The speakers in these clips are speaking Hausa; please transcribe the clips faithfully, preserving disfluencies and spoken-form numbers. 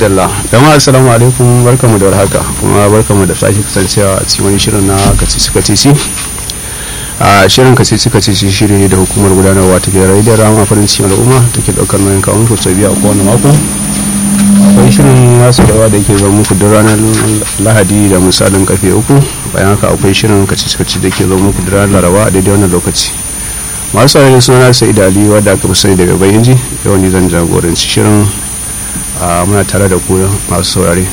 madalla jama'a assalamu alaikum barkamu da warhaka kuma barkamu da sake kasancewa a cikin wani shirin na kacici kacici a shirin kacici kacici shiri ne da hukumar gudanarwa ta biyar radio rama farin cikin al'umma take daukar nauyin kawo muku sau biyu a kowane mako. Akwai shirin nasu da da yake zama muku da ranar lahadi da misalin karfe uku, bayan haka akwai shirin kacici kacici da ke zama muku da ranar laraba a daidai wannan lokaci. Masu saurari suna sai da ali wadda aka fi sani daga bayanji, yau ni zan jagoranci shirin. Muna tare da ku masu saurare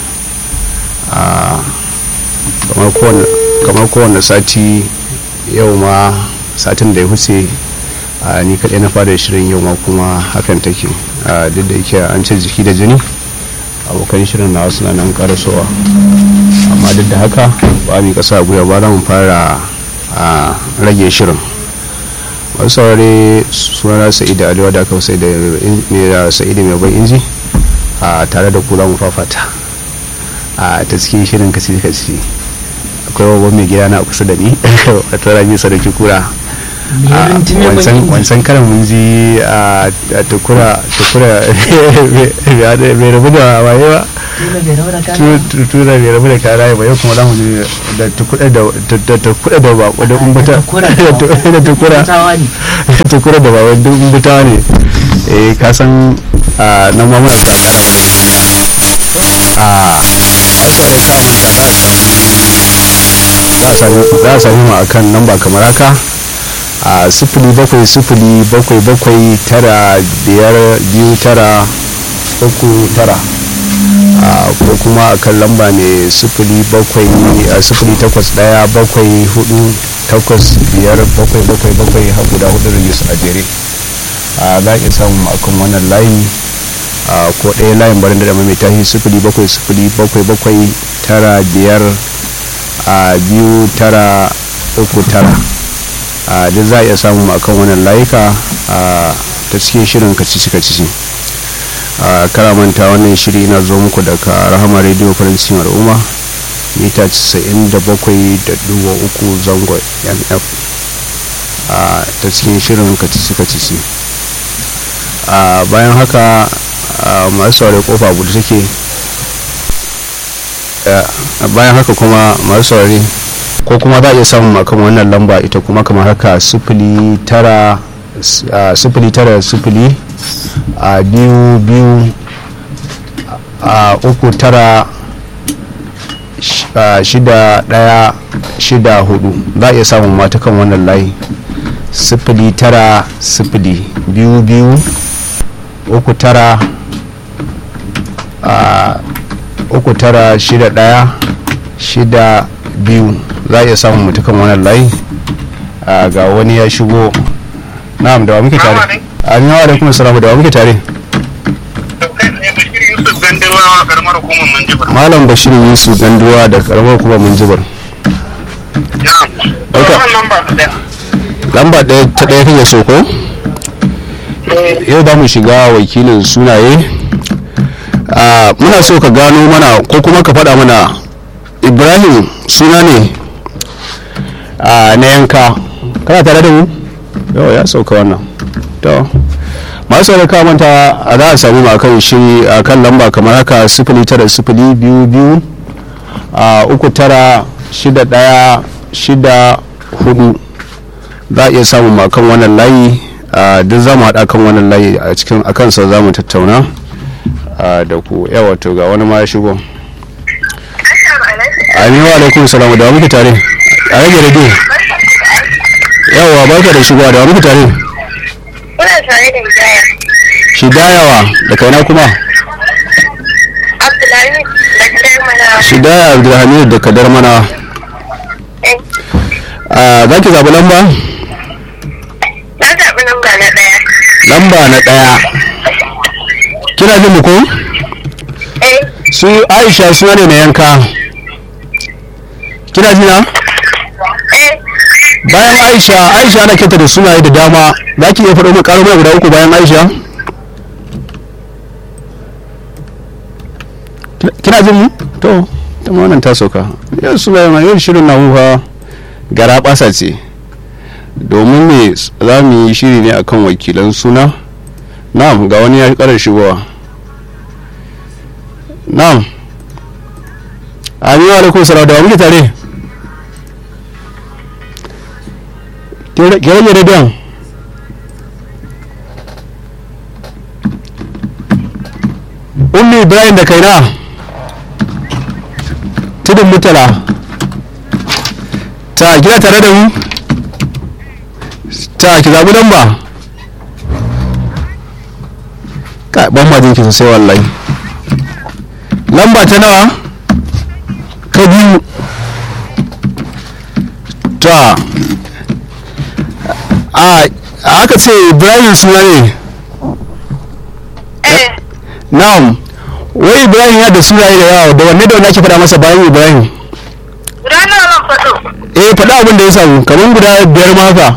kamar kowane sati. Yau ma satin da ya huce ni kaɗai na fara shirin, yau ma kuma hakan take, duk da yake an ce jiki da jini abokan shirin na suna nan karasowa, amma duk da haka ba mu kasa guya ba za mu fara rage shirin. Masu saurare suna Sa'idu Aliyu da aka sai da Sa'idu mai ban inji a tare da kula mu fafata a ta cikin shirin kasi kasi. Akwai babban mai gida na kusa da ni a tara bisa da kura wancan karan mun ji a tukura tukura bai rabu da waye ba, tura bai rabu da kara ba. Yau kuma za mu ji da tukura da ba wadda umbuta da tukura tukura da ba wadda umbutawa ne. eh kasan na mamuna za a sami mu a kan namba kamar haka a sifili bakwai sifili bakwai bakwai tara biyar biyu tara uku tara, ko kuma a kan lamba ne sifili bakwai sifili takwas daya bakwai hudu takwas biyar bakwai bakwai bakwai har guda hudu rijis a jere. za a iya samun akan wannan layi ko ɗaya layin barin da mai tashi sifili bakwai sifili bakwai bakwai tara biyar a biyu tara uku tara. duk za a iya samun akan wannan layuka ta cikin shirin kacici kacici. karamanta wannan shiri na zo muku daga rahama rediyo farin cikin al'umma mita casa'in da bakwai da dubu uku zango M F ta cikin shirin kacici kacici. bayan haka masu saurari kofa guda take. bayan haka kuma masu saurari ko kuma za a iya samun akan wannan lamba ita kuma kamar haka sifili tara sifili tara sifili a biyu biyu a uku tara shida daya shida hudu. za a iya samun mata kan wannan layi sifili tara sifili biyu biyu uku tara uku tara shida daya shida biyu. za a iya samun mutukan wannan layi. ga wani ya shigo. na'am, da wa muke tare? amin wa alaikum salamu, da wa muke tare? Malam Bashir Yusuf Ganduwa da karamar hukumar Minjibir. lamba ɗaya ta ɗaya kake so ko? yau za mu shiga wakilin sunaye. muna so ka gano mana ko kuma ka faɗa mana Ibrahim suna ne na yanka. kana tare da mu? yau ya sauka wannan. to masu da ka manta a za a sami ma kan shiri a kan lamba kamar haka sifili tara sifili biyu biyu a uku tara shida ɗaya shida hudu. za a iya samun ma kan wannan layi. duk za mu haɗa kan wannan layi a cikin a kansa za mu tattauna da ku. yawa to ga wani ma ya shigo. amin wa alaikum salamu, da wa muke tare? a rage rage. yawa barka da shigowa, da wa muke tare? kuna tare da Hidaya. Hidayawa da kaina kuma? Abdulhamid da kadar mana. Hidaya Abdulhamid da kadar mana. za ki zaɓi lamba? Na zaɓi lamba na ɗaya. lamba na ɗaya. kina jin mu ko? eh su Aisha suna ne na yanka. kina jina? eh bayan Aisha Aisha ana kinta da sunaye da dama. za ki iya faɗo mu ƙaro mai guda uku bayan Aisha? kina jin mu? to ta wannan ta sauka. yau sunaye ma yau shirin na fa gara ɓasa ce, domin me za mu yi shiri ne akan wakilan suna. na'am, ga wani ya ƙara shigowa. na'am aminu alaikum salam da wani tare ke rage rediyon ummi ibrahim da kaina tudun mutala ta gina tare da mu ta ki zaɓi lamba ka ban majin ki sosai wallahi lamba ta nawa ka biyu ta a aka ce ibrahim suna ne na'am wai ibrahim ya da sunaye da yawa da wanne da wanne ake faɗa masa bayan ibrahim guda nawa zan faɗo eh faɗa abin da ya samu kamar guda biyar ma haka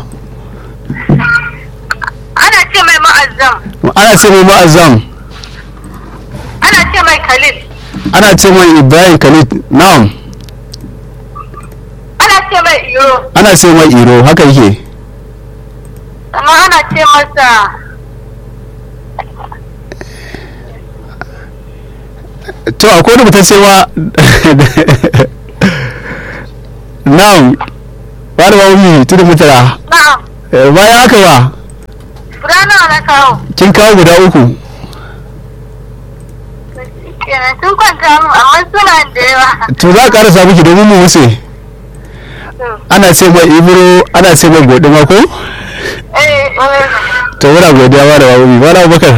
ana ce mai ma'azzam ana ce mai ma'azzam ana ce mai khalil ana ce mai ibrahim khalil na'am ana ce mai iro ana ce mai iro haka yake amma ana ce masa to akwai wani mutum cewa na'am wani ba wumi tudun mutara na'am bayan haka ba guda nawa na kawo kin kawo guda uku kenan sun kwanta mu amma suna da yawa to za a karasa miki domin mu wuce ana ce mai ibro ana ce mai godima ko eh to muna godiya ba da wumi ba na bakar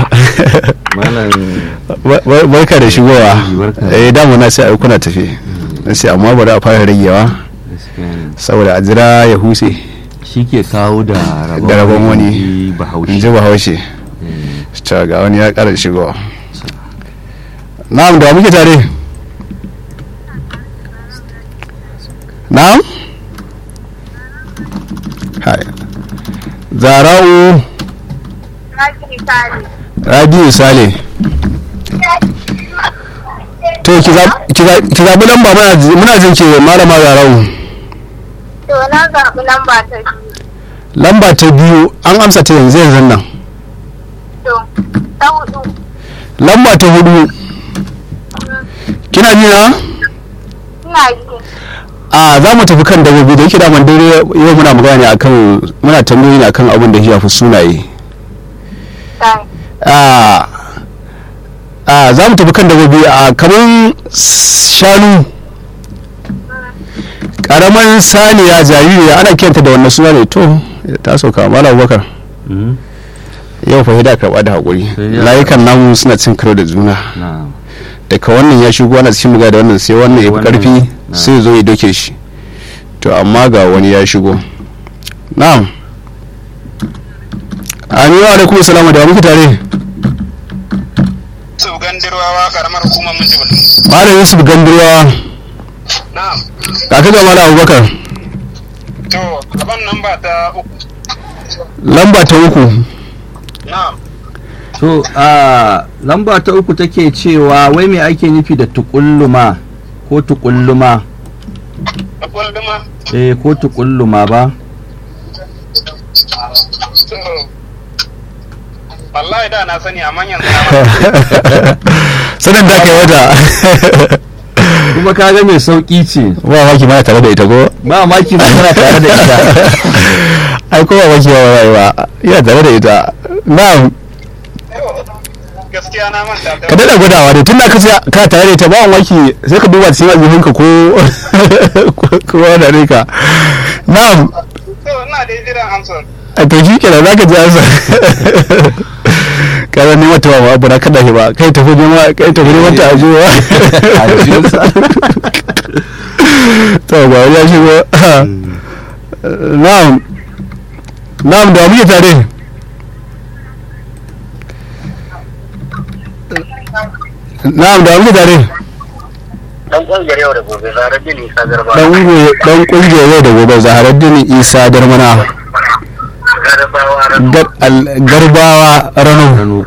barka da shigowa eh damu na sai ai kuna tafi sai amma bari a fara ragewa saboda a jira ya huse shi ke kawo da rabon wani bahaushe ji bahaushe ta ga wani ya ƙara shigowa na'am da muke tare na'am hai zara'u rabiu sale to ki zaɓi lamba muna jin ke malama zara'u to na zaɓi lamba ta biyu lamba ta biyu an amsa ta yanzu yanzu nan to ta hudu lamba ta hudu kina ji na ina yi a za mu tafi kan dabobi da yake da man dare yau muna magana ne akan muna tambayoyi ne akan abin da ya shafi sunaye a a za mu tafi kan dabobi a kamar shanu karaman saniya jaririya ana kiyanta da wannan suna ne to ta sauka mala abubakar yau fa da karba da hakuri layukan namu suna cin karo da juna daga wannan ya shigo ana cikin buga da wannan sai wannan ya fi karfi sai zo ya doke shi to amma ga wani ya shigo na'am aminu alaikum salamu da muke tare su gandirwawa karamar hukumar minjibir malam yusuf gandirwawa na'am kaka ga malam abubakar to gaban lamba ta uku lamba ta uku na'am to a lamba ta uku take cewa wai me ake nufi da tukulluma ko tukulluma tukulluma eh ko tukulluma ba to wallahi da na sani amma yanzu sanin da kai wata kuma ka ga mai sauki ce ba maki mana tare da ita ko ba maki ma tana tare da ita ai ko ba maki ba ba yana tare da ita na'am gaskiya na manta ka dada gudawa da tun da ka ka tare da ita ba maki sai ka duba cikin aljihunka ko ko wanda ne ka na'am to ina da jiran amsar a to shi kenan zaka ji amsa kada ne mata ba abu na kada shi ba kai tafi ne ma kai tafi ne mata ajuwa to ba ya shigo na'am na'am da muke tare na'am da muke tare dan kungiyar yau da gobe Zaharaddin Isa Garba dan kungiyar yau da gobe Zaharaddin Isa Darmana garbawa rano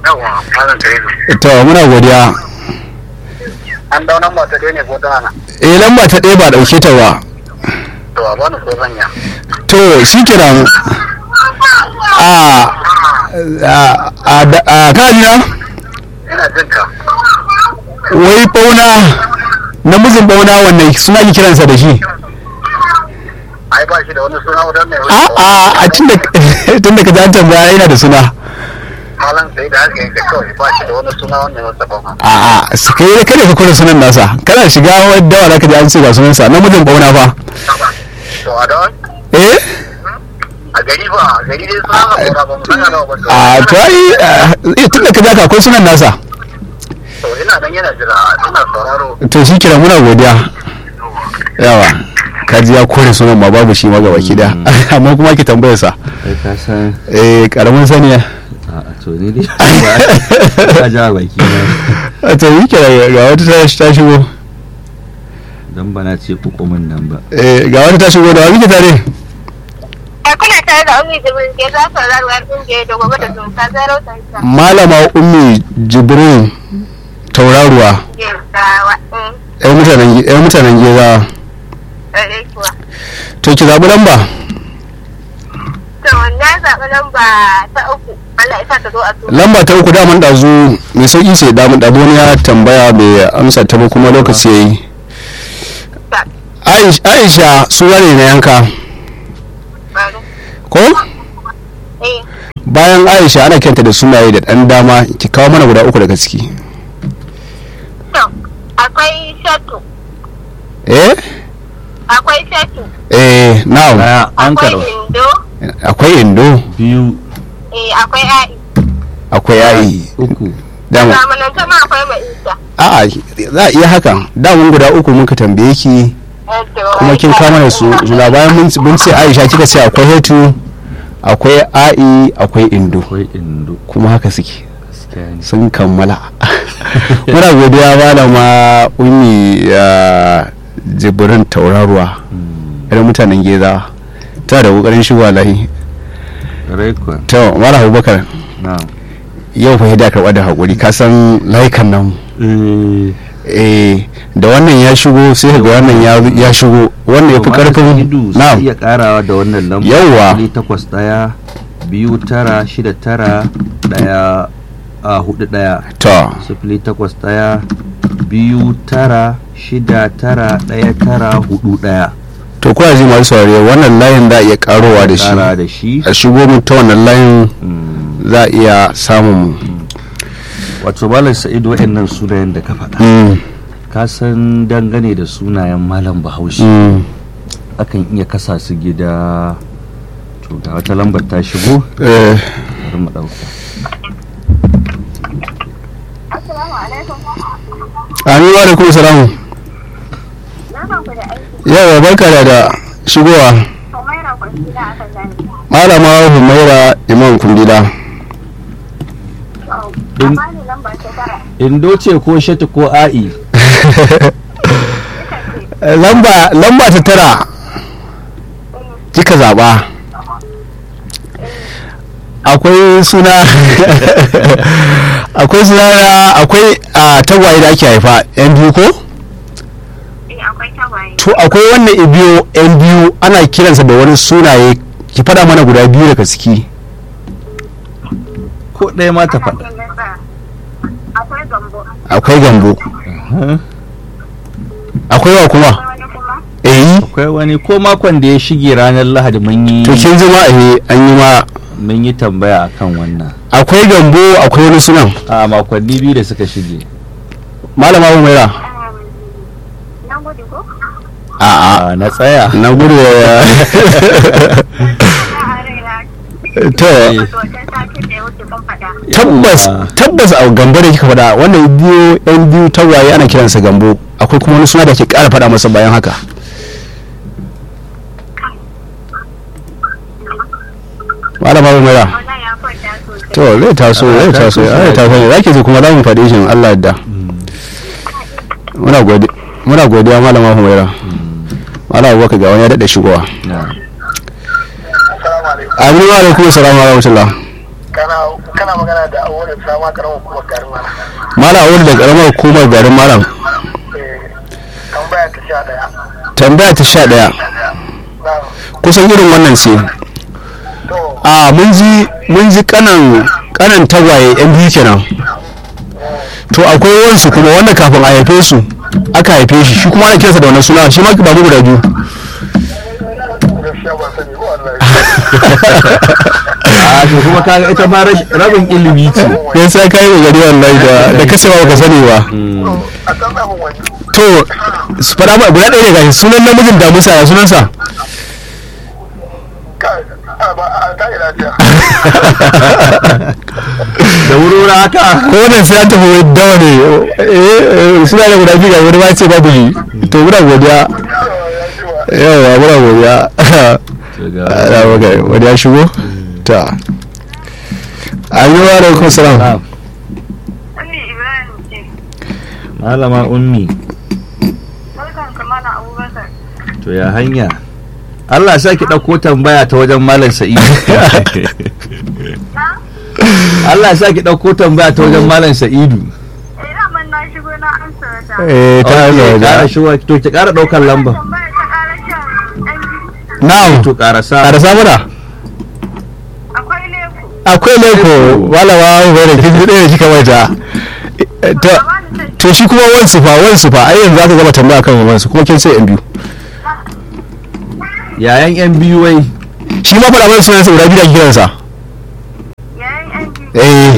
to muna godiya an dau lamba ta ɗaya ne ko ta hana eh lamba ta ɗaya ba ɗauke ta ba to a bani ko zanya to shi kiran a a a kaji na ina jin ka wai bauna namijin bauna wannan suna ki kiransa da shi ai ba shi da wani suna wadan mai a a a tunda tunda ka ji tambaya yana da suna malam sai da haka yake kawai ba shi da wani suna wannan wata ba a a su kai da kada ka kula sunan nasa kana shiga wadda wala ka ji an ce ga sunansa namijin bauna fa to a don eh a gari ba a gari dai suna ba ba mu san nawa ba a to ai eh tunda ka ji haka akwai sunan nasa to ina nan yana jira ina sauraro to shi kira muna godiya yawa kaji ya kore sunan ma babu shi ma gaba kida amma kuma ki tambayar sa kai ka san eh karamin saniya a to ni dai ba ja baki na to yi kira ga wata ta ta shigo dan bana ce hukumin nan ba eh ga wata ta shigo da wani tare A kuna tare da Ummi Jibril ke za su rarwar ƙungiyar da gobe da zunta zaro tansa. malama ummi jibrin tauraruwa Gezawa. ɗan mutanen ɗan mutanen geza Eh, kuwa. to ki zabi lamba To, na zaɓi lamba ta uku. Allah ya sa ta zo a su. lamba ta uku daman ɗazu mai sauƙi ce daman ɗazu wani ya tambaya mai amsa ta ba kuma lokaci ya yi aisha suna ne na yanka ko Eh, bayan aisha ana kyanta da sunaye da ɗan dama ki kawo mana guda uku daga ciki to, akwai shatu. eh Akwai shatu. eh now daya an Akwai karo indo. akwai indo biyu Eh, akwai a'i. akwai yayi uku dama Zamanance ma akwai ma'isa. a'a za a iya hakan damun guda uku muka tambaye ki Eh, to, kuma kin kama da su zula bayan mun mun ce aisha kika ce akwai hetu akwai a'i akwai indo akwai indo kuma haka suke gaskiya ne sun kammala muna godiya malama ummi ya jibrin tauraruwa irin mutanen geza ta da kokarin shigowa lahi rekon to malam abubakar na yau fa hida karɓa da haƙuri ka san layukan nan eh eh da wannan ya shigo sai ga wannan ya ya shigo wannan ya fi karfin na na'am iya karawa da wannan lamba Yawwa. sifili takwas ɗaya biyu tara shida tara ɗaya a hudu ɗaya to sifili takwas ɗaya biyu tara shida tara ɗaya tara hudu ɗaya to kuna ji masu saurare wannan layin za a iya karowa da shi kara da shi a shigo mu ta wannan layin Mm. za a iya samun mu wato malam sa'idu wa'annan sunayen da ka faɗa Mm, ka san dangane da sunayen malam bahaushe mm. akan iya kasa su gida to ga wata lambar ta shigo Eh, bari mu ɗauka Assalamu alaikum. amin wa alaikum salamu Na ban ku da aiki. yawa barka da da shigowa Humaira Kwantila a kan zani. malama humaira imam kundila In- Amma ni lamba ta tara. indo ce ko shatu ko a'i lamba lamba ta tara kika zaba akwai suna akwai suna na- akwai a tagwaye da ake haifa yan biyu ko Eh, akwai tawaye. to akwai wannan ibiyo yan biyu ana kiransa da wani sunaye ki faɗa mana guda biyu daga ciki ko ɗaya ma ta Ana faɗa ce masa akwai gambo. akwai gambo akwai wa kuma Akwai wani kuma? eh akwai wani ko makon da ya shige ranar lahadi mun yi to kin zama eh an yi ma mun yi tambaya akan wannan akwai gambo akwai wani sunan a makonni biyu da suka shige malama humaira Um, nan gudu ko? a'a a na tsaya na gudu Na a raina. to Wato wancan satin da ya wuce kun faɗa. tabbas Yawwa. tabbas a gambo da kika faɗa wannan biyu yan biyu tagwaye ana kiransa gambo akwai kuma wani suna da ke ƙara faɗa masa bayan haka malama humaira Wallahi ya kwanta sosai. to zai taso zai taso zai taso zaki ji kuma za mu faɗi shi in Allah yadda muna godi muna godiya malama humaira malama abubakar ga wani ya daɗa shigowa na assalamu alaikum aminu wa alaikum assalam wa rahmatullah kana kana magana da awolin sama karamar kuma garin mana malam awul da karamar hukumar garin malam eh tambaya ta sha daya tambaya ta sha ɗaya na kusan irin wannan ce to a mun ji mun ji kanan kanan tagwaye yan biyu kenan to akwai wansu kuma wanda kafin a haife su aka haife shi shi kuma ana kiransa da wannan suna shi ma ba mu guda biyu gaskiya ban sani ba wallahi a to kuma kaga ita ma rabin ilimi ce yan sai kai gari wallahi da da kasewa baka sani ba a san abin wani to su fara ma guda ɗaya ne gashi sunan namijin damusa ya sunansa kai a ba a kai lafiya da wurwura haka ko wannan sai an tafi dawa ne eh suna da guda biyu ga wani ma ce babu yi to muna godiya yawa muna godiya ana maka wani ya shigo ta ayyuwa da kuma salam Wani Ibrahim ce. malama ummi Barkan ka mana Abubakar. to ya hanya Allah ya saki ɗauko tambaya ta wajen malam Sa'idu Allah ya saki ɗauko tambaya ta wajen malam Sa'idu Eh daman na shigo na amsa wata. eh ta Ok, zo ƙara da shiwa to ki ƙara ɗaukar lamba Tambaya ta ƙara shan ɗan na'am to ƙarasa kada samuna akwai lefu. akwai leko malama bai da kin ɗaya kika waita to to shi kuma wansu fa wansu fa ai yanzu aka gama tambaya kan wansu kuma kin sai yan biyu yayan yan biyu wai shi ma fara mai sunan sa guda biyu da kiransa Yayin yan biyu. eh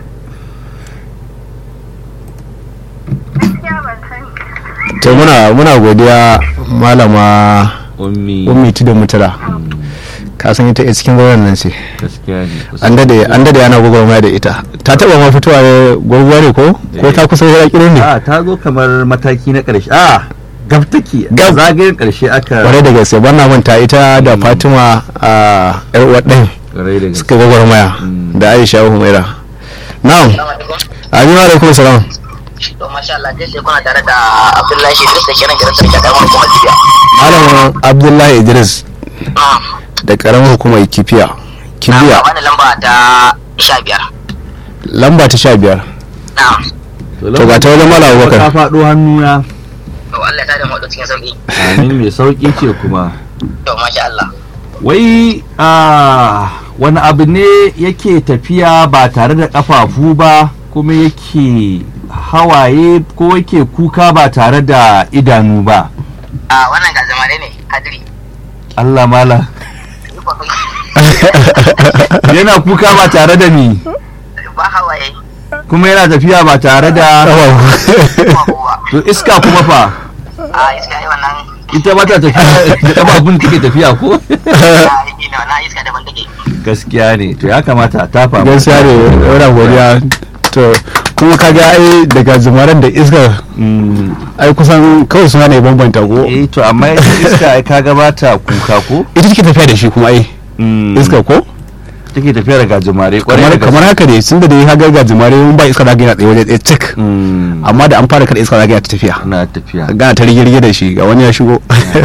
Gaskiya ban sani. to muna muna godiya malama ummi ummi da mutara ka san ita cikin gwamnan nan ce gaskiya ne an dade an dade yana gwagwarmaya da ita ta taba ma fitowa ne gwagwa ne ko ko ta kusa ya kirin ne a ta zo kamar mataki na ƙarshe a gab take Gab. zagayen ƙarshe aka kware da gaske ban manta ita da Fatima a yar uwar ɗin ƙwarai da gaske suka gwagwarmaya Mm. da Aisha Humaira na'am aminu alaikum salam to masha Allah dai sai kuna tare da Abdullahi Idris da kenan gidan sarki da kuma Kibiya. malamin Abdullahi Idris da karamar hukumar kifiya kibiya Wani lamba ta sha biyar. lamba ta sha biyar Na'am. to ga ta wajen Malam Abubakar. ta faɗo hannuna To Allah ya tada mu da cikin sauki. amin mai sauƙi ce kuma To masha Allah. wai a wani abu ne yake tafiya ba tare da ƙafafu ba kuma yake hawaye ko yake kuka ba tare da idanu ba A wannan ga zamare ne hadiri. Allah mala yana kuka ba tare da ni Ba hawaye. kuma yana tafiya ba tare da Ba kowa. to iska kuma fa A iska ne wannan. ita ba ta tafiya da ƙafafun take tafiya ko Na yi na na iska daban take. gaskiya ne to ya kamata a tafa masa. gaskiya ne yana godiya to kuma kaga ai daga zumaran da iska Mm, ai kusan kawai suna ne bambanta ko eh to amma ita iska ai kaga ba ta kuka ko ita take tafiya da shi kuma ai Mm, iska ko take tafiya da gajimare kwarai kamar da gaske. kamar haka ne tun da dai hagar gajimare mun ba iska da yana tsaye waje tsaye cik Mm, amma da an fara kada iska da ta tafiya na tafiya gana ta rige da shi ga wani ya shigo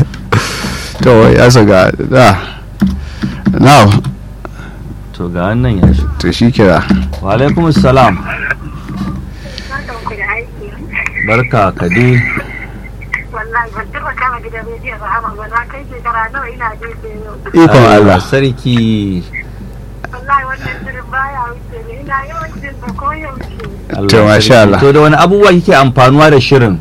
to ya so ga da now to ga wannan ya shi to shi kira wa alaikum salam Barkan ku da aiki. barka ka dai Wallahi ban taɓa kama gidan rediyon Rahama ba na kai shekara nawa ina jefe yau. ikon Allah sarki Wallahi wannan shirin baya wuce ne ina yawan jin sa ko yaushe. Allah To, masha sarki. Allah. to da wani abubuwa kike amfanuwa da shirin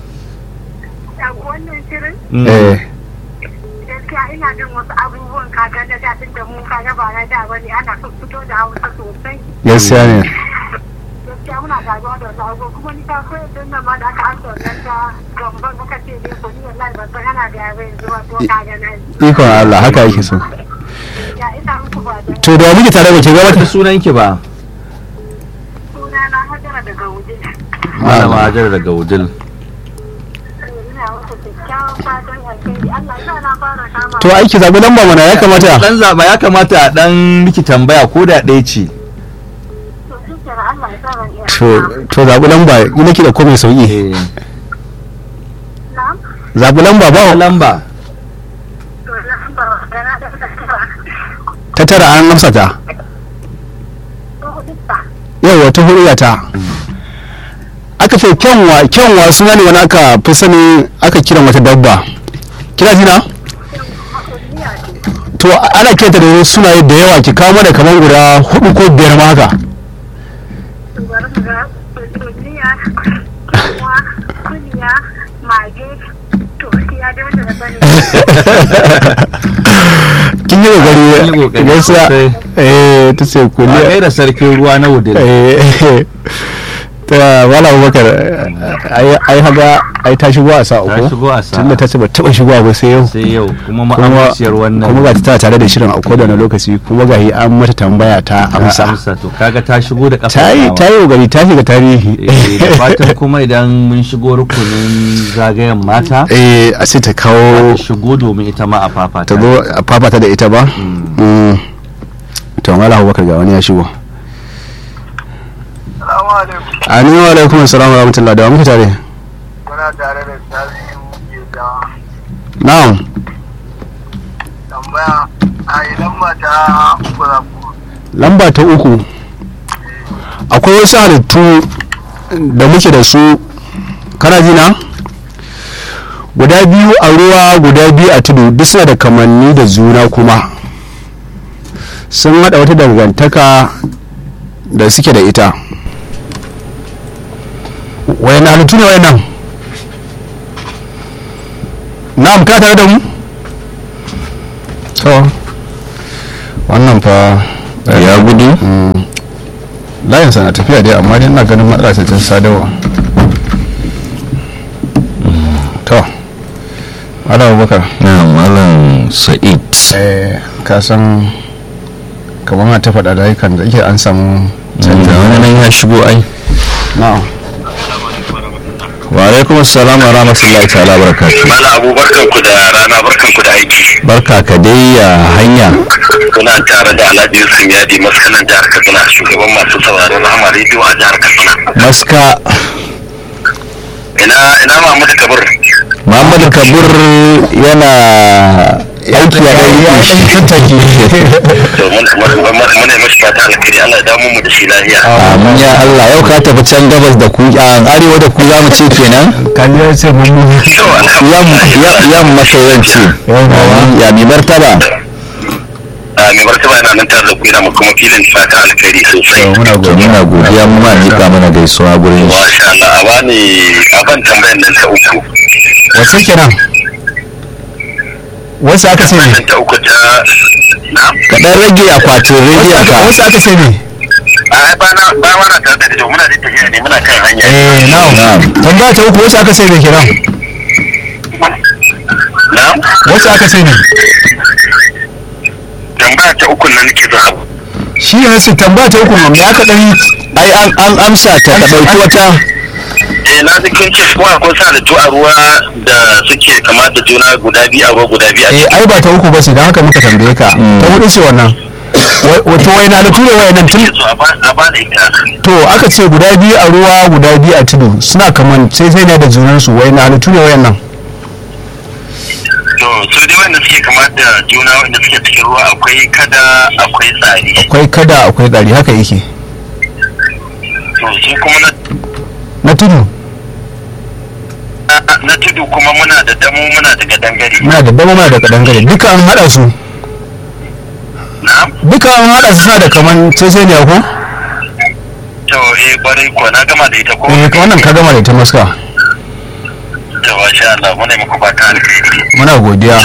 Abu wannan shirin Mm, eh gaskiya ina jin wasu abubuwan kaga na da tun da mu kaga ba na da bane ana fito da Hausa sosai. gaskiya ne Gaskiya muna gaba da wasu abubuwa kuma ni ta koyar da nan ma da aka amsa wannan ta gamban muka ce ne ko ni wallahi ban san ana da yare yanzu ba ko kaga na ji. ikon Allah haka yake so Ya ina muku ba da to da muke tare da ke wata gaba sunan ki ba suna na Hajara daga Wudil. malama hajar daga wudil Ina muku kyakkyawan fatan alheri. Allah ya sa na fara kama. to aiki zabi lamba mana ya kamata dan zaba ya kamata a dan miki tambaya ko da ɗaya ce To shi kenan Allah ya sa ban iya. to to zabi lamba ina ki da komai sauki eh Na'am. zabi lamba ba lamba To lambar da na da kira. ta tara an amsa ta To hudu ba. yau wata huriya ta aka ce kyanwa kyanwa suna ne wani aka fi sani aka kiran wata dabba kina jina Hakuriya ce. to ana kiranta da wasu sunaye da yawa ki kawo mana kamar guda hudu ko biyar ma haka To bari mu ga duniya kuma kuliya mage to ya da wanda na sani kin yi kokari gaskiya eh ta ce a kuliya gaida sarkin ruwa na wudil eh ta wala Abubakar ai ai haga ai ta shigo a sa'a ta ko shigo a sa'a. tunda ta ce ba taba shigowa ba sai yau sai yau kuma kuma ma'amuciyar wannan kuma ga ta tare da shirin a kowane lokaci kuma ga yi an mata tambaya ta ta amsa amsa to kaga ta shigo da kafa ta yi ta yi kokari ta shiga tarihi eh da fatan kuma idan mun shigo rukunin zagayen mata eh a sai ta kawo ta shigo domin ita ma a fafata ta zo a fafata da ita ba Mm. to mala Abubakar ga wani ya shigo Salamu alaikum. ani wa alaikum assalam wa rahmatullahi da wa muke tare Muna tare da Sabiu ke da na'am tambaya a yi lamba ta uku za ku. lamba ta uku akwai wasu halittu da muke da su kana ji na guda biyu a ruwa guda biyu a tudu duk suna da kamanni da juna kuma sun hada wata dangantaka da suke da ita wayan halittu ne wayan nan na'am ka tare da mu to wannan fa ya gudu layin sana tafiya dai amma dai ina ganin matsala ce ta sadarwa to ala Abubakar na malam sa'id eh ka san kamar ma ta faɗa da kan da yake an samu da wani nan ya shigo ai na'am wa alaikum assalam wa rahmatullahi ta'ala barakatuh Mala Abu barkan ku da rana barkan ku da aiki. barka ka dai ya hanya Kuna tare da Alhaji Yusuf Yadi maskanan jihar Katsina shugaban masu sauraron Rahama Radio a jihar Katsina. maska Ina ina Muhammadu Kabir. muhammadu kabir yana aiki a ɗari ya ɗan tattaki To mun mun mun mashi fata alkhairi Allah ya damu mu da shi lafiya. amin ya Allah yau ka tafi can gabas da ku a arewa da ku za mu ce kenan kan ya ce mun mu To alhamdulillah. yamma kai zan ce ya mi martaba A mai martaba yana nan tare da ku ina mu kuma filin fata alkhairi sosai. muna to godiya muna godiya mu ma nika mana gaisuwa gurin shi Masha Allah a bani a ban tambayar nan ta uku. wace kenan wasu aka ce ne Nan ta uku ta na ka dan rage akwatin rediyon ka wasu aka ce ne a ba na ba mana tare da gido muna da tafiya ne muna kan hanya. eh na'am Na'am. tambaya ta uku wasu aka ce ne kenan Na wasu aka ce ne tambaya ta uku nan nake da shi ne su tambaya ta uku me aka dan ai an an amsa ta ka dauki wata eh na ji kin ce kuma akwai sa da a ruwa da suke kama da juna guda biyu a ruwa guda biyu a eh ai ba ta uku ba ce don haka muka tambaye ka ta hudu ce wannan Wa- wato wai na da ture wayannan tun cikin su a ba a ba da ita. to aka ce guda biyu a ruwa guda biyu a tudu suna kaman sai sai ne da junansu wai na da ture wayannan To su dai wanda suke kama da juna wanda suke cikin ruwa akwai kada akwai tsari. akwai kada akwai ɗari haka yake To su kuma na na tudu na tudu kuma muna da damu muna da gadangare. muna da dama muna da kadangare duka an hada su Na duka an hada su suna da kaman sai sai ne ko to eh kwarai kuwa na gama da ita ko. eh ka wannan ka gama da ita maska To masha Allah muna yi muku fata alheri. muna godiya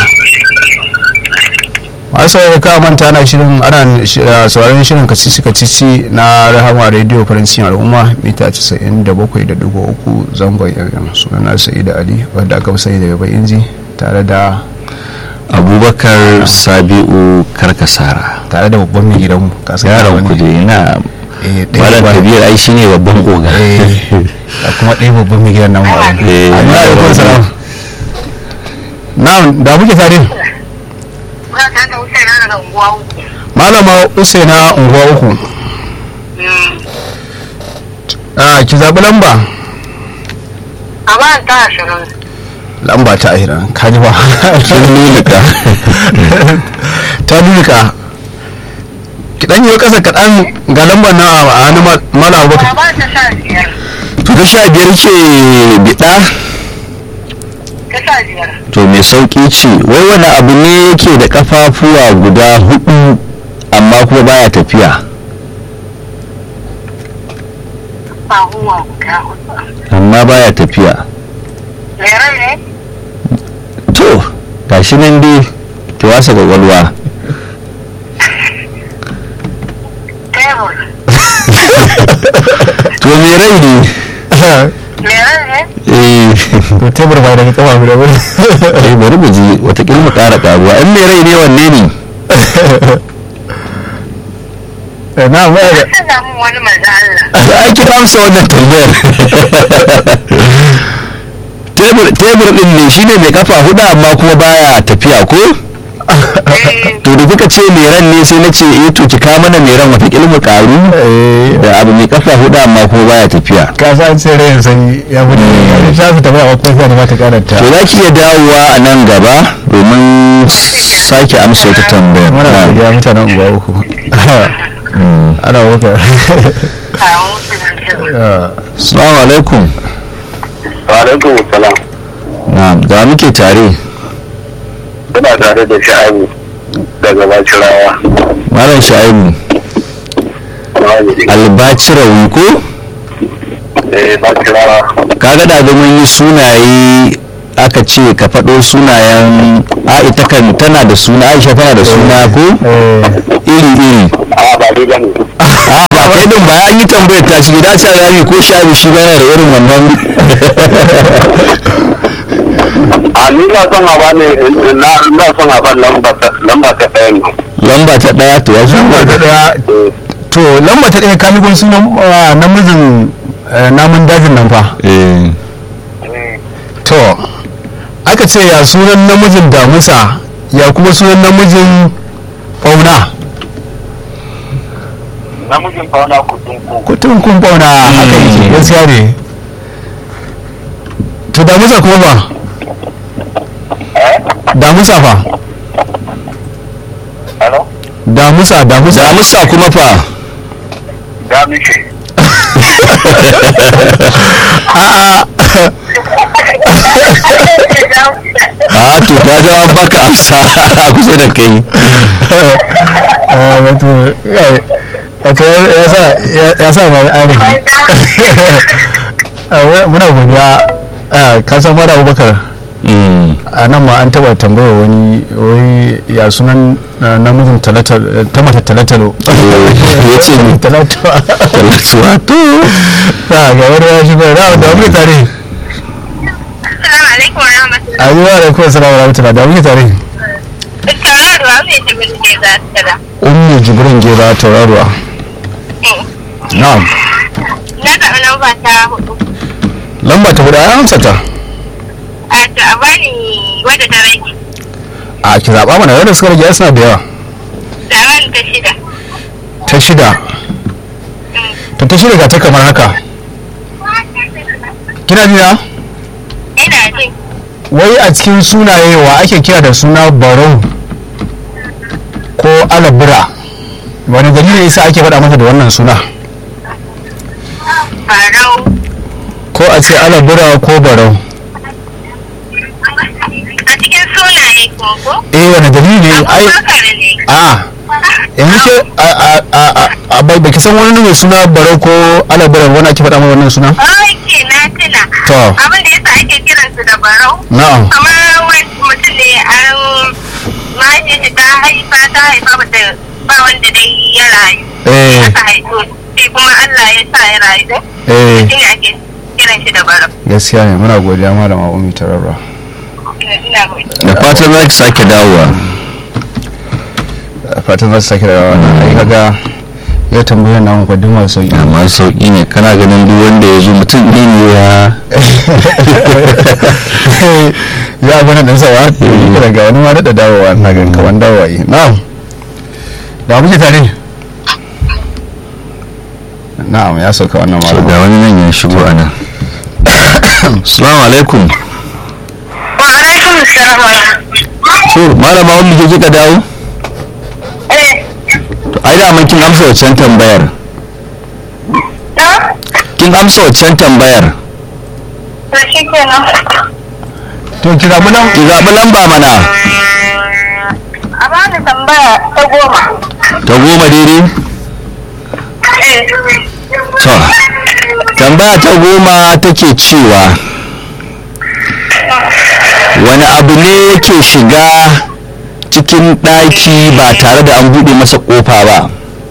masu sauraro ka manta ana shirin ana shi- ah, sauraron shirin kacici kacici na rahama radio farancin al'umma mita casa'in da bakwai da digo uku zangon yan sunana sa'ida ali wadda aka fi sani daga bai inji tare da abubakar sabi'u karkasara tare da babban mai gidanmu kasan yaron ku dai na eh ɗaya malam babban- kabir ai shine babban oga eh da kuma ɗaya babban mai gidan namu a wani Eh, amma da kuma salam na'am da muke tare Kuna tare da wuce na daga unguwa uku. malama usaina unguwa uku ah ki zaɓi lamba A ba ta ashirin. lamba ta ahira ka ji ba sun lulluka ta lulluka ki dan yi kasa kaɗan ga lambar na a hannun mala A abubakar ba ta sha biyar. to ta sha biyar ke bida Ta sha biyar. to mai sauki ce wai wani abu ne yake da kafafuwa guda hudu amma kuma baya tafiya kafafuwa guda hudu. amma baya tafiya. Mere ne? To gashi nan dai ki wasa kwakwalwa. Tebur. To me rai ne? Mere ne? Eh, to tebur ba daga kafa guda ba. eh bari mu ji watakila mu ƙara ƙaruwa. In me rai ne wanne ne? na ba da Ka samu wani manzo Allah. Da ake amsa wannan tambayar. Tebur tebur din ne shine mai kafa hudu amma kuma baya tafiya ko? Eh, To da kuka ce mai ran ne sai na ce eh to ki kawo mana mai ran watakila mu ƙaru. eh Da abu mai kafa hudu amma kuma baya tafiya. ka san sai rai sai ya fito ya shafi ta ba ko sai da mata karanta. To za ki iya dawowa a nan gaba domin sake amsa wata tambayar. muna Na. godiya mutanen uba uku. Mm. ana wuka. kawo su da kyau. Assalamu alaikum. wa alaikum salam. Na, da muke tare. Kuna tare da sha'abu daga Bacirawa. Malam Sha'ibu, Albacirawi ko? Eh, Bacirawa. Kaga da mun yi sunaye aka ce ka faɗo sunayen Aisha kan tana da suna Aisha tana da suna ko? Iri iri. A ba dai bane. A ba kai din ba an yi tambayar ta shi da ta rami ko Sha'ibu shi bana da irin wannan. A ni na son a bani na na son a ban lamba ta lamba ta ɗaya ne. Lamba ta ɗaya to ya lamba ta daya to lamba ta daya kalibin sunan ah, namijin eh, namun dajin nan fa. Eh. To aka ce ya sunan namijin damusa ya kuma sunan namijin fauna. Namijin fauna kudin ku. Kutun kun fauna haka yake gaskiya ne. To damusa kuma ba damusa fa Hello? damusa damusa Damusa kuma fa. Da mishi. a'a A to ka ga an baka amsa a kusa da kai. Ah, wato eh, wato ya sa ya sa mai ainihi. Ah, wa- muna godiya. Ah, ka san mara Abubakar Mm. a nan ma an taba tambaya wani wai ya sunan ah, namijin talatalo ta mata talatalo. Ya ce ni talatalo. talatuwa to. Ah, ga wani ya shigo da da muke tare. Assalamu alaikum wa rahmatullahi. Ayyuwa alaikum assalamu wa rahmatullahi da muke tare. Tare da wani ta bin ke za ta da. Ummu Jibrin Gera Tauraruwa. Na'am. Na taɓa lamba ta hudu. Lamba ta guda ya amsa ta. A to a bani wadda ta rage. A ki zaɓa mana wanda suka rage suna da yawa. Da bani ta shida. Ta shida. To ta shida ga ta kamar haka. Kina jina? Ina jin. Wai a cikin sunaye wa ake kira da suna Barau ko Alabura? Wani dalili yasa ake faɗa mata da wannan suna? Farau. Ko a ce Alabura ko Barau? A cikin sunaye ko ko? Eh wani dalili ne? Ai Abubakar ne. a yanzu ke a a a a a bai baki san wani mai suna Barau ko Alabura wani ake faɗa mata wannan suna? Oke, na tuna. To. Abin da yasa ake kiransu da barau. Na'am. Kamar wani mutum ne an mahaifin shi ta haifa ta haifa bata ba wanda dai ya rayu. Eh. Aka haifo sai kuma Allah ya sa ya rayu din. Eh Shi ne ake kiran shi da barau. gaskiya ne muna godiya malama Ummi Tararra. Ina ina gode. Da fatan za ki sake dawowa. Fatan za su sake da wannan ai kaga ya tambayar namu fa duk masu sauki. Amma sauƙi ne kana ganin duk wanda ya zo mutum ne ne ya Ya bana dan sawa kira ga wani ma da dawowa na ga kaman dawowa yi. Na'am. Da muke tare. Na'am ya sauka wannan so malama. ga wani nan ya shigo a nan. Assalamu alaikum. Wa alaikum assalam wa rahmatullahi. So malama wani ke kika dawo? Eh. To ai da mun kin amsa wancan tambayar. Na? Kin amsa wancan tambayar. To shi kenan. To kira mu nan. Ki zaɓi lamba mana. A bani tambaya ta goma. Ta goma daidai? Eh. To. tambaya ta goma take cewa wani abu ne yake shiga cikin ɗaki ba tare da an buɗe masa ƙofa ba?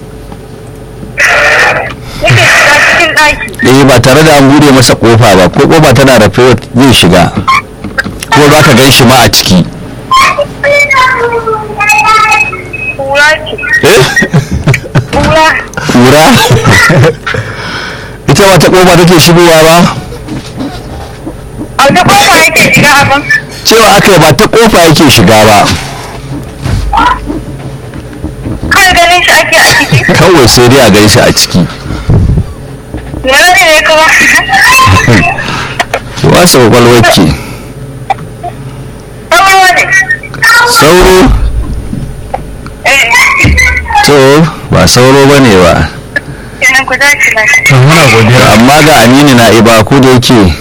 Yake shiga cikin ɗaki. eh ba tare da an buɗe masa ƙofa ba, ko ƙofa tana rufe zai shiga ko za ka gan shi ma a ciki. Kura ce. eh Kura. kura ita wata ƙofa take shigowa ba? A wata kofa yake shiga abin. cewa aka yi ba ta ƙofa yake shiga ba, Kawai ganin shi ake a ciki. kawai sai dai a gan shi a ciki. Yana ne kuma. wasu kwakwalwar ke Sauro ne. sauro? Eh. to ba sauro ba ne ba. Kenan ku dace na. to muna godiya. amma ga aminu na iba ko da yake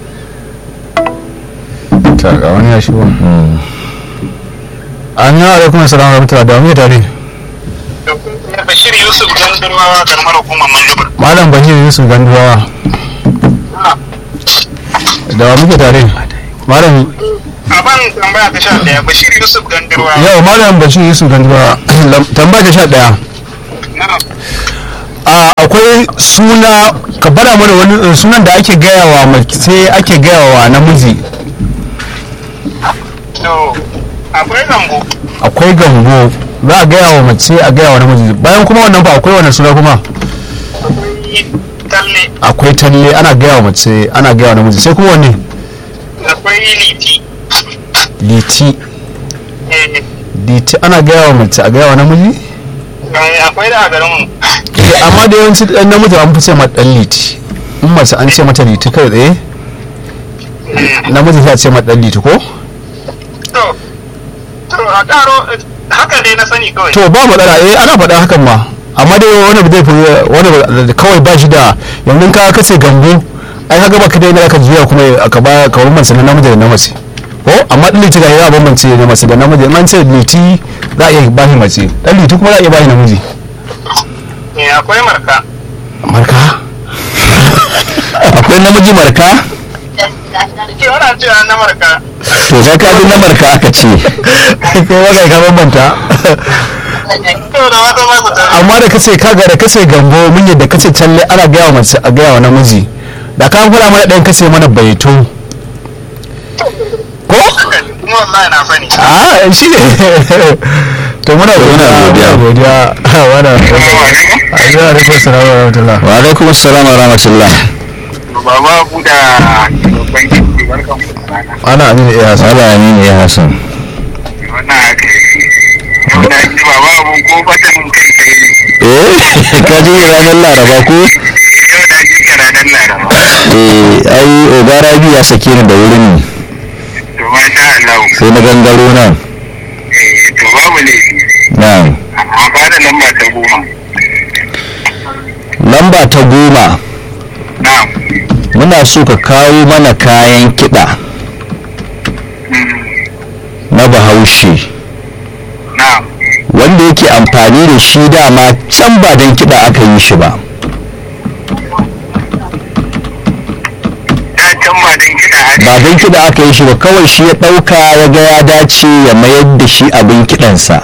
ta ga wani ya shigo. Amin alaikum assalam wa rahmatullahi da mu tare. Bashir Yusuf Gandarwa karamar hukumar Mangabar. Malam Bashir Yusuf Ganduwa. Da wa muke tare? Malam Aban tambaya ta sha daya Bashir Yusuf Gandarwa. yau Malam Bashir Yusuf Ganduwa tambaya ta sha daya. a akwai suna ka bara mana wani sunan da ake gaya wa mace ake gaya wa namiji. To akwai gambo. Akwai gambo za a gaya wa mace a gaya wa namiji, bayan kuma wannan ba akwai wani suna kuma Akwai talle. akwai talle ana gaya wa mace ana gaya wa namiji, sai kuma wanne? Akwai liti. Liti. Eh, Liti ana gaya wa mace a gaya wa namiji? eh, akwai da a garinmu. Eh, amma da yawanci ɗan namiji an fi ce ma ɗan liti, in mace an ce mata liti kai tsaye namiji sai a ce ma ɗan liti ko? To, to a karo haka dai na sani kawai. To ba matsala, eh ana faɗa hakan ma, amma dai wani zai fi wani kawai ba shi da yanzu ka kace gambo ai kaga baka dai ka juya kuma ka ba ka wurin mace na namiji da na mace ko, amma ɗan liti ga ya bambance da mace da namiji, in an ce liti za a iya ba shi mace, ɗan liti kuma za a iya ba shi namiji. Eh, akwai marka. Marka? akwai namiji marka? Ke wana cewa na marka. to za ka ji na marka aka ce. kai ba ka bambanta. To da wata ma ku tare. Amma da kace kaga da kace gambo mun yadda kace talle ana gaya wa mace a gaya wa namiji, da ka fara mana ɗayan kace mana baito ko? Kuma wallahi na sani. a shi ne to muna godiya godiya wannan ayyuka da ke salamu alaikum. wa alaikum assalam wa rahmatullah. Baba Buda babban gidi barkan ku da rana. ana amina iya sa Sala Aminu ya Hassan. Wannan haka yake. Yau na ji baba abun ko fatan kai kai ne. eh ka ji ranar laraba ko? Yau na ji ka ranar Laraba. eh ai ogara biyu ya sake ni da wurin ne To masha Allah. sai na gangaro nan. Eh, to babu ne. na'am. Amma ba da lamba ta goma. lamba ta goma Na'am. muna so ka kawo mana kayan kiɗa na bahaushe Na'am. wanda yake amfani da shi dama can ba don kiɗa aka yi shi ba. Ta can ba don kiɗa a ba don kiɗa aka yi shi ba, kawai shi ya ɗauka ya ga ya dace ya mayar da shi abin kiɗansa.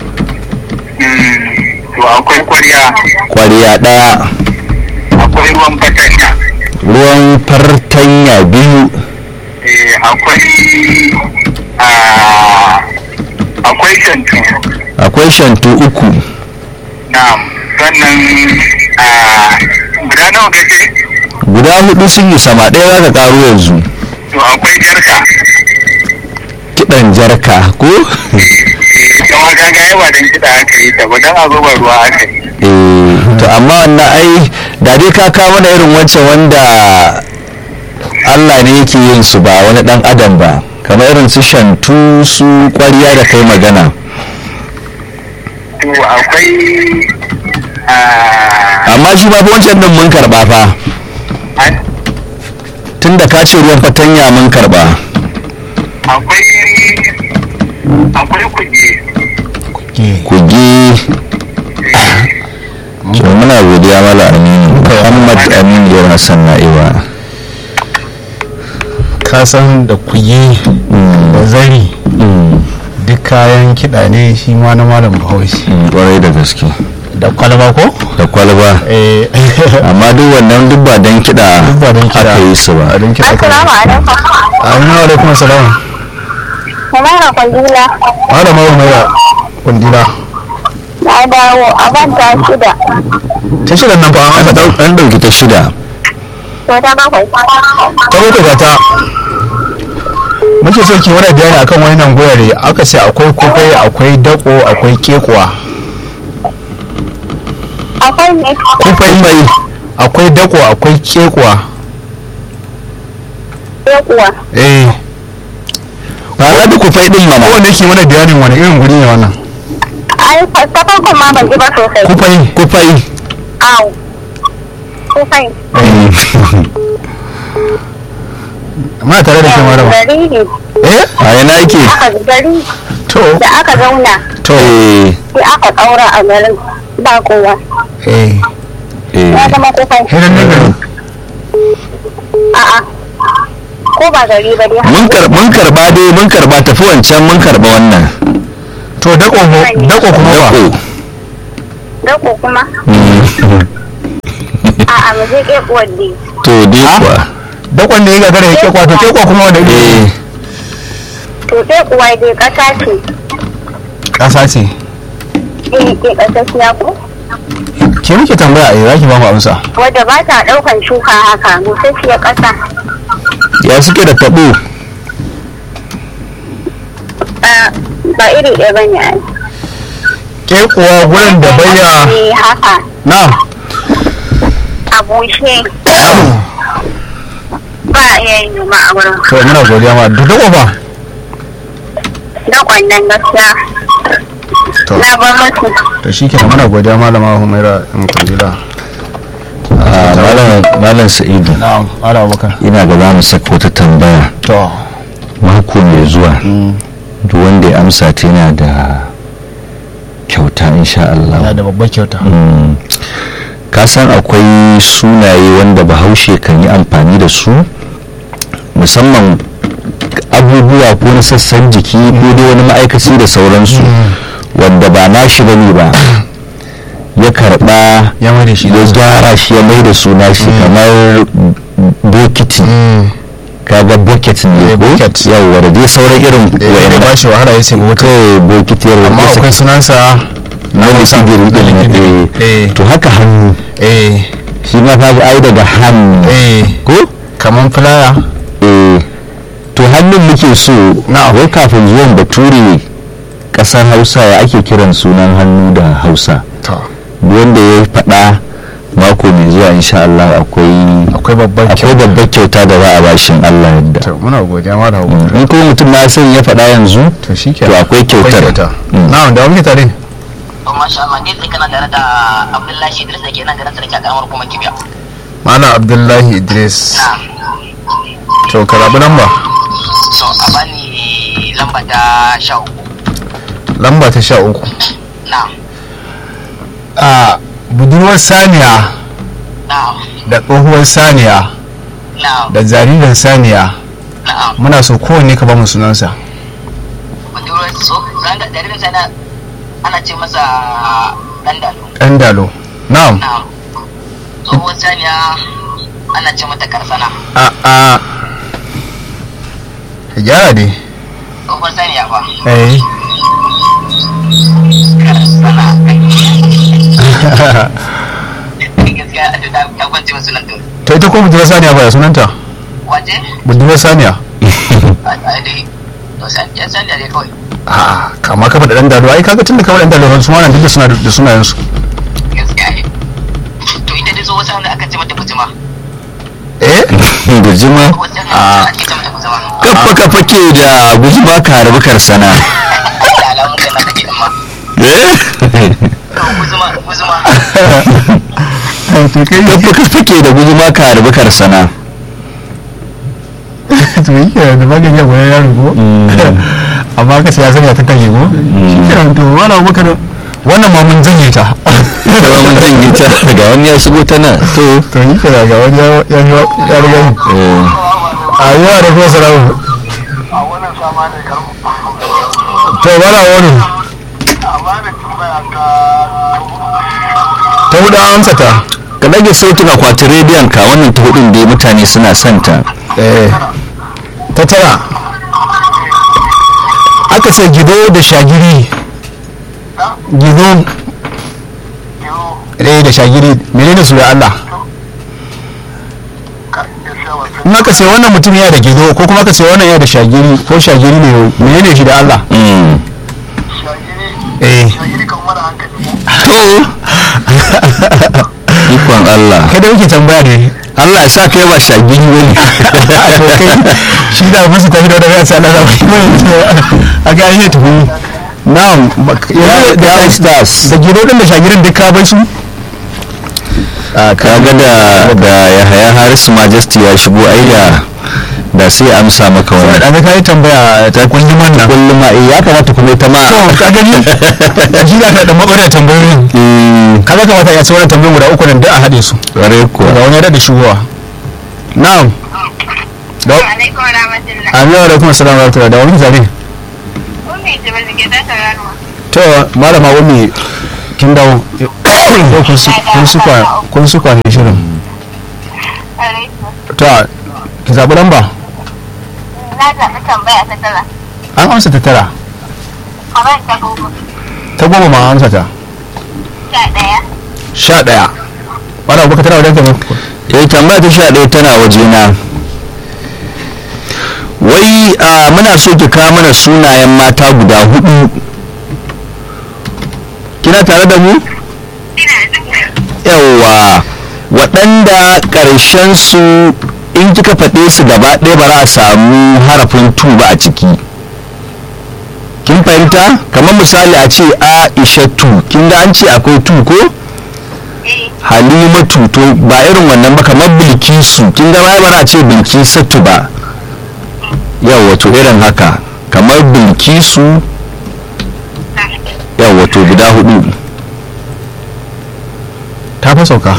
to akwai kwarya, Ƙwarya ɗaya, akwai ruwan fatanya, ruwan fartanya biyu, eh, akwai ah, akwai shantu. akwai shantu uku, Na'am. Sannan ah, guda nawa kace? guda hudu sun yi sama, ɗaya za ka ƙaro yanzu. To akwai jarka. Kiɗan jarka ko? Ita ma kaga ai ba don kiɗa aka yi ta ba, don a zuba ruwa aka yi. Eh, to amma wannan ai da dai ka kawo mana irin wancan wanda Allah ne yake yin su ba wani ɗan adam ba, kamar irin su shantu su ƙwarya da kai magana. To akwai ah, Amma shi ba fa wancan din mun karɓa fa, an- tunda ka ce ruwan fatanya mun karɓa. akwai akwai kuɗi. Kuge to muna godiya mala aminu muhammad aminu yar hassan na'iwa ka san da kuyi da zari duk kayan kiɗa ne shi ma na malam bahaushe kwarai da gaske da kwalba ko da kwalba eh amma duk wannan duk ba don kiɗa duk ba don kiɗa aka yi su ba don kiɗa Assalamu alaikum. assalamu alaikum assalam Kamar kwandila malama umaira kundila na dawo a ban ta shida. ta shida nan fa an aka an dauki ta shida To ta bakwai. ta bakwai ta muke so ki wani bayani akan wannan goyare aka ce akwai kufai akwai dako akwai kekuwa Akwai ne. kufai mai akwai dako akwai kekuwa Sai kuwa. eh ba da kufai din mana kowanne ke wani bayanin wani irin guri ne wannan Ai ta farkon ma ban ji ba sosai. kufai kufai Au. Kufai. ma tare da ke maraba Gari ne. eh a yana yake Aka gari to da aka zauna to eh sai aka ƙaura a garin ba kowa. eh eh Ya zama kufai. hidan ne gari A'a. Ko ba gari ba dai. mun kar mun karba dai mun karba tafi wancan mun karba wannan to dako dako kuma ba dako Dako kuma. Mm. A'a mu je ƙekuwar dai. to dai kuwa dakon ne ya gagara ya kekwa to kekwa kuma wanda iri eh To ƙekuwa dai ƙasa ce. kasa ce Eh ke ƙasashiya ko? ke muke tambaya eh zaki ba mu amsa Wadda ba ta ɗaukan shuka haka busasshiyar ƙasa. ya suke da tabo Ah, ba iri ɗaya ba ne ai. kekuwa gurin da bayya Eh haka na a bushe ba a iya yin noma a wurin. to muna godiya ma da dako ba Dakon nan gaskiya to na bar musu. to shikenan muna godiya malama Humaira in kundila a malam malam sa'idu na'am ala abubakar ina ga za mu saka wata tambaya to mako mai zuwa duk wanda ya amsa ta yana da kyauta insha Allah yana da babbar kyauta Mm. ka san akwai sunaye wanda bahaushe kan yi amfani da su musamman abubuwa ko na sassan jiki ko dai wani ma'aikaci da sauransu wanda ba nashi bane ba ya karba ya mai da shi ya gyara shi ya mai da suna shi kamar bokiti kaga bucket ne Eh, ko bucket. yawwa da dai sauran irin da ya wayannan ba shi wahala ya ce wata kawai bokiti yawwa amma da akwai sunansa na likidiri na likidiri. din Eh. to haka hannu eh shi ma kaga ai daga hannu eh ko kaman fulaya eh to hannun muke so na wai kafin zuwan bature kasar hausa ya ake kiran sunan hannu da hausa to wanda ya faɗa mako mai zuwa insha Allah akwai akwai babbar akwai kyauta babbar kyauta da za a bashin Allah yadda to muna godiya ma da Abubakar in kuma mutum na san ya faɗa yanzu to shikenan to akwai kyautar Mm. na'am da muke tare To masha Allah ne sai kana tare da Abdullahi Idris da ke nan garin Sarki a karamar kuma Kibiya. malam Abdullahi Idris Na. to karabi lamba So a bani lamba ta sha uku. lamba ta sha uku Na. a budurwar saniya Na. da tsohuwar saniya Na. da jaririn saniya Na. muna so kowanne ka ba mu sunansa Budurwar so zan da jaririn sana ana ce masa dan dalo. ɗan dalo na'am Na. Tsohuwar saniya ana ce mata karsana. a a ka gyara dai Tsohuwar saniya fa. eh Karsana. Gaskiya a ta ta kwance masu nan to. to ita ko budurwar saniya ba ya sunanta Wace? budurwar saniya A a dai. To saniya saniya dai kawai. a kama ka faɗa ɗan dalo ai kaga tun da ka faɗa ɗan dalo su ma nan duk da suna da sunayensu Gaskiya ne. To ita dai tsohuwar saniya aka ce mata bujima. eh gujima Tsohuwar saniya ake ce mata bujima. kafa kafa ke da gujima ka harbi karsana Da alamun kai na take din ma. eh Guzuma guzuma. to kai kafa kafa ke da gujima ka harbi karsana to yi ke da magani ya goya yaro ko amma ka sai ya sanya ta kan yi ko shi kenan to wala maka wannan ma mun janye ta kuma mun janye ta ga wani ya shigo ta nan to to yi kira ga wani ya ya ya riga ni eh a yawa da kuma salamu a wannan sama ne karmu to wala wani amma da tambaya ta ta hudu an amsa ta ka dage sautin akwatin rediyon ka wannan ta hudun da mutane suna son ta eh ta tara aka ce gido da shagiri gido eh da shagiri menene su da Allah in aka ce wannan mutum yana da gido ko kuma aka ce wannan yana da shagiri ko shagiri ne menene shi da Allah mm shagiri eh shagiri kan mara hankali to ikon Allah kai da muke tambaya ne Allah ya sa kai ba shagiri bane to kai shi da musu tafi da daga sai Allah ya a ga ne tuhu na'am ya da stars da gido din da shagirin duk ka bai su kaga da da Yahaya Harisu Majesty ya shigo ai da da sai amsa maka wannan da ka yi tambaya ta kullum wannan kullum ma eh ya kamata kuma ita ma to ka gani shi da ka da mabarar tambayoyin eh kaga kamata ya ce wannan tambayoyin guda uku nan duk a hade su kware ko ga wani da shigowa na'am da alaikum warahmatullahi amin wa alaikum assalam wa rahmatullahi da wani zare ummi ce ba zike ta tauraruwa to malama ummi kin dawo ko kun su kun su kwa kun su kwa ne shirin alaikum to ki zabi lamba na zaɓi tambaya ta tara an amsa ta tara kamar ta goma ta goma ma an amsa ta sha ɗaya sha ɗaya wani abu ka tana wajen ka ne eh tambaya ta sha ɗaya tana wajena wai a muna so ki kawo mana sunayen mata guda hudu kina tare da mu yawa waɗanda ƙarshen su in kika faɗe su gaba ɗaya ba za a samu harafin tu ba a ciki kin fahimta kamar misali a ce aishatu kin ga an ce akwai tu ko halimatu to ba irin wannan ba kamar bilkisu kin ga ba za a ce bilkisatu ba yawa to irin haka kamar bilkisu yawa to guda hudu ta fa sauka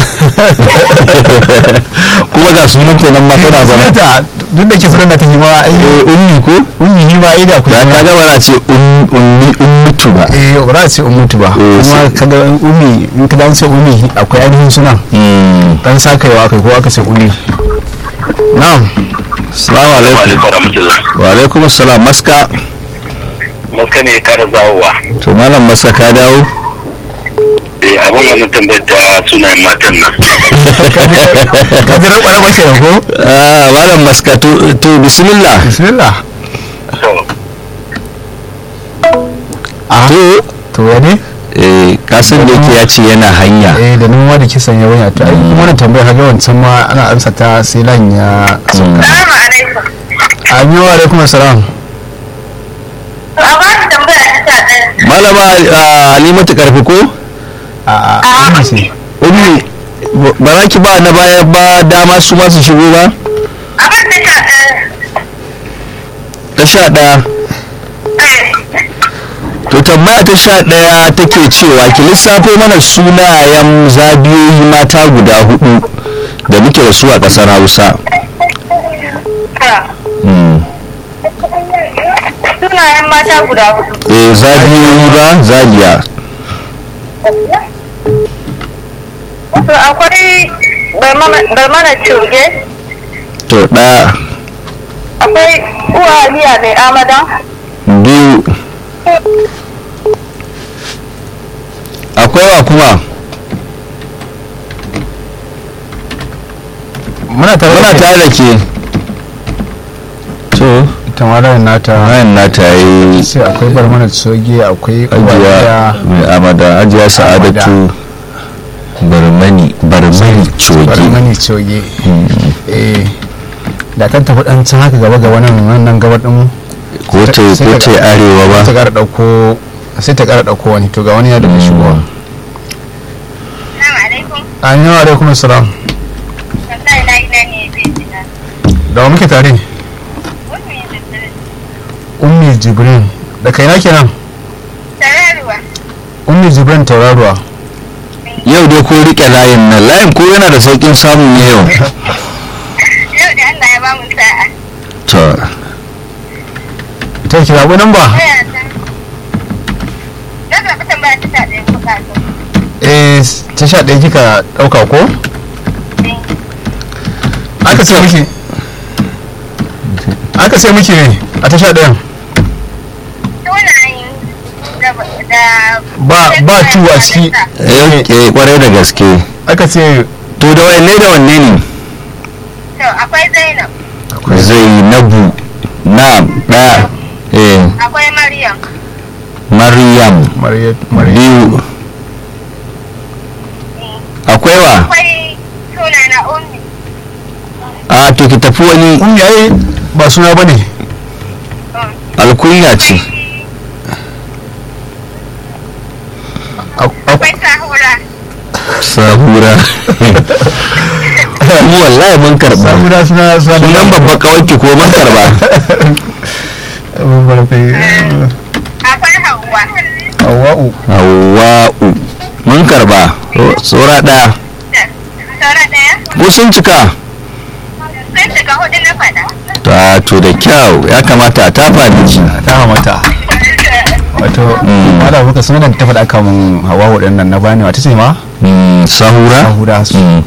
kuma ga sunan kenan ma tana zama ta duk da ke sunan da ta yi ma ai eh ummi ko ummi ni ma ai da ku da ka ga ba za a ce um- ummi ummutu ba eh ba za a ce ummutu ba Eh, kuma sai- kaga ummi in ka dan ce ummi akwai ainihin sunan Mm. dan sakaiwa akai ko aka ce ummi na'am Assalamu alaikum alaikum rahmatullah wa alaikum assalam maska maka ne kara zawowa to malam maska ka dawo eh abin wannan tambayar ta sunayen matan nan ka ji rabar ba kenan ko ah malam maska to to bismillah bismillah to ah to to ya ne eh kasan da yake ya ce yana hanya eh da noma da kisan ya wanya to ai kuma wannan tambayar kaga wancan ma ana amsa ta sai lan ya sauka salamu alaikum amin wa alaikum assalam a ba ni tambaya ta sha ɗaya malama ah, halimatu karfi ko a a ummi ce ummi ba za ki ba na baya ba dama su ma su shigo ba a ba ta sha ɗaya ta sha ɗaya to tambaya ta sha ɗaya take cewa ki lissafo mana sunayen zabiyoyi mata guda hudu da muke da su a ƙasar hausa Mm. sunayen mata guda hudu eh zabiyoyi ba zabiya to akwai barmana curge to ɗaya akwai uwaliya mai amada biyu akwai wa kuma muna tare muna da tare da ke to tamarar nata bayan na ta yi sai akwai barmana soge akwai ajiya uwaliya mai amada ajiya sa'adatu barmani barmani coge barmani soge eh da kan tafi dan can haka gaba gaba nan wannan gaba din ko ta ko ta arewa ba ta kara dauko sai ta kara dauko wani to ga wani ya da shigowa salamu alaikum amin wa alaikum assalam wallahi na ina ne zai jina da wa muke tare wannan ya tattare ummi jibrin da kai na kenan tararuwa ummi jibrin tauraruwa yau dai ko rike layin nan layin ko yana da saukin samu ne yau Yau da Allah ya ba mu sa'a. to ta kira abu nan ba Waya ta. Na zaɓi tambaya ta ɗaya ko ka zo. eh ta sha ɗaya kika ɗauka ko aka sai miki aka sai miki ne a ta sha ɗayan Sunayen da da ba ba tu a ciki eh eh, kwarai da gaske aka ce to da wanne da wanne ne To akwai Zainab, zainabu na ɗaya eh akwai Maryam, maryam Maryam Maryam biyu akwai wa akwai suna na Ummi. a to ki tafi wani kun yayi ba suna bane alkunya ce Akwai Sahura. sabura mu wallahi mun karba sabura suna suna sunan babba kawai ko mun karba mun barfe Akwai Hauwa. Hawwa'u hawa'u mun karba tsora ɗaya Saura ɗaya? ko sun cika Sun shiga hudu na faɗa. ta to da kyau ya kamata a tafa miki ta mata wato wala muka sunan ta faɗa kan Hawwa'u ɗin nan na bani wata ce ma Mm, sahura Sahura. Mm.